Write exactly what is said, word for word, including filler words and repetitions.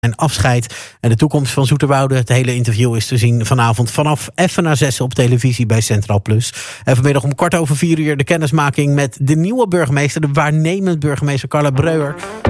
En afscheid en de toekomst van Zoeterwoude. Het hele interview is te zien vanavond vanaf even na zes op televisie bij Centraal Plus. En vanmiddag om kwart over vier uur de kennismaking met de nieuwe burgemeester, de waarnemend burgemeester Carla Breuer.